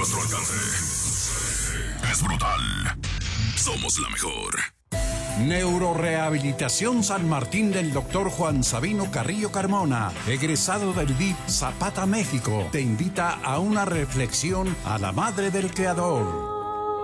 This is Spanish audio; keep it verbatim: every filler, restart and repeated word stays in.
nuestro alcance. Es brutal. Somos la mejor. Neurorehabilitación San Martín del doctor Juan Sabino Carrillo Carmona, egresado del D I P Zapata, México, te invita a una reflexión a la madre del creador.